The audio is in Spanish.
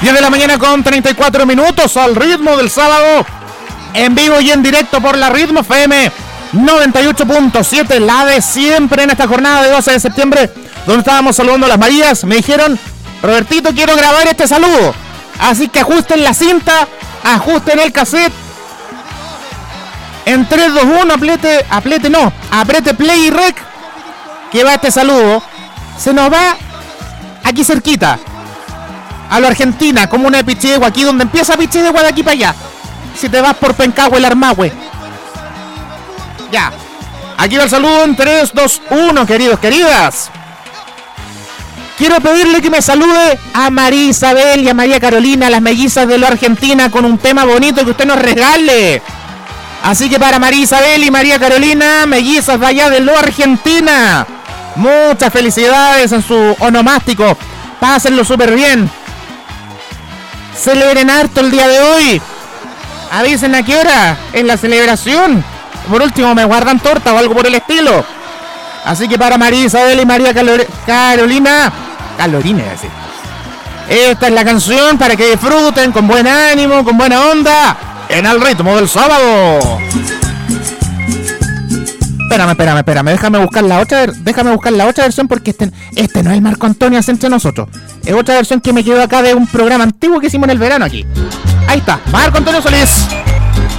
10 de la mañana con 34 minutos al ritmo del sábado. En vivo y en directo por la Ritmo FM 98.7, la de siempre en esta jornada de 12 de septiembre, donde estábamos saludando a las Marías. Me dijeron, Robertito, quiero grabar este saludo. Así que ajusten la cinta, ajusten el cassette. En 3, 2, 1, apriete play y rec, que va este saludo. Se nos va aquí cerquita, a la Argentina, como una de Pichidegua, aquí donde empieza Pichidegua, de aquí para allá. Si te vas por Pencahue, el Armahue. Ya. Aquí va el saludo en 3, 2, 1, queridos, queridas. Quiero pedirle que me salude a María Isabel y a María Carolina, las mellizas de la Argentina, con un tema bonito que usted nos regale. Así que para María Isabel y María Carolina, mellizas de allá de la Argentina, muchas felicidades en su onomástico. Pásenlo súper bien. Celebren harto el día de hoy. Avisen a qué hora es la celebración. Por último, me guardan torta o algo por el estilo. Así que para María Isabel y María Carolina, así. Esta es la canción para que disfruten con buen ánimo, con buena onda, en el ritmo del sábado. Espérame, déjame buscar la otra versión, porque este no es el Marco Antonio Asensio entre nosotros. Es otra versión que me quedó acá de un programa antiguo que hicimos en el verano aquí. Ahí está, Marco Antonio Solís.